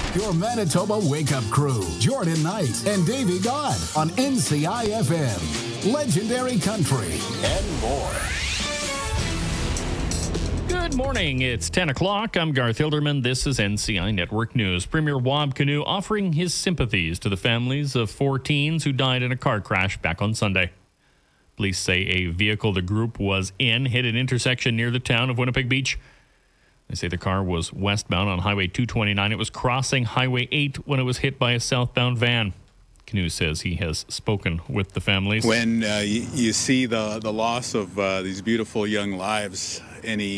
Your Manitoba Wake-Up Crew, Jordan Knight and Davey God on NCI-FM, Legendary Country, and more. Good morning. It's 10 o'clock. I'm Garth Hilderman. This is NCI Network News. Premier Wab Kinew offering his sympathies to the families of 4 teens who died in a car crash back on Sunday. Police say a vehicle the group was in hit an intersection near the town of Winnipeg Beach. They say the car was westbound on Highway 229. It was crossing Highway 8 when it was hit by a southbound van. Kinew says he has spoken with the families. When you see the loss of these beautiful young lives, any